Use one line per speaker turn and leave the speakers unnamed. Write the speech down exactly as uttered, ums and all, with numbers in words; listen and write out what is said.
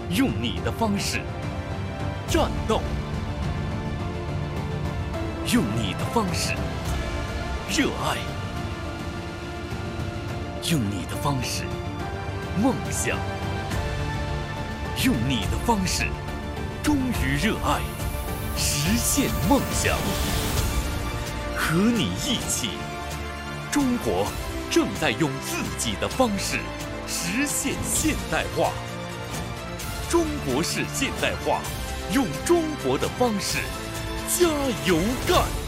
用你的方式战斗，用你的方式热爱，用你的方式梦想，用你的方式忠于热爱，实现梦想。和你一起，中国正在用自己的方式实现现代化。中国式现代化，用中国的方式加油干！